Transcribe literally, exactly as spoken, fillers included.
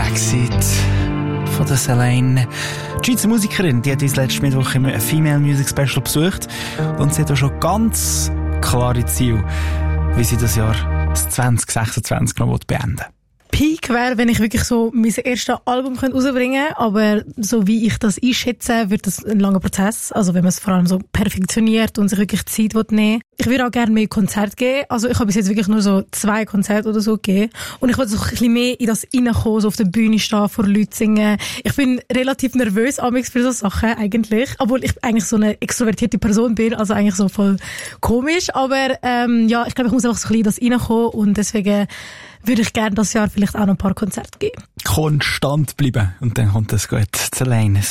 Backseat von der Selene. Die Schweizer Musikerin, die hat uns letzten Mittwoch im Female Music Special besucht und sie hat auch schon ganz klare Ziele, wie sie das Jahr zwanzig sechsundzwanzig noch beenden will. Peak wäre, wenn ich wirklich so mein erstes Album rausbringen könnte, aber so wie ich das einschätze, wird das ein langer Prozess. Also wenn man es vor allem so perfektioniert und sich wirklich Zeit nehmen will. Ich würde auch gerne mehr Konzerte geben. Also ich habe bis jetzt wirklich nur so zwei Konzerte oder so gegeben. Und ich wollte so ein bisschen mehr in das reinkommen, so auf der Bühne stehen, vor Leuten singen. Ich bin relativ nervös amigs für so Sachen eigentlich, obwohl ich eigentlich so eine extrovertierte Person bin, also eigentlich so voll komisch. Aber ähm, ja, ich glaube, ich muss einfach so ein bisschen in das reinkommen und deswegen würde ich gerne das Jahr vielleicht auch noch ein paar Konzerte geben. Konstant bleiben und dann kommt das gut. Selene.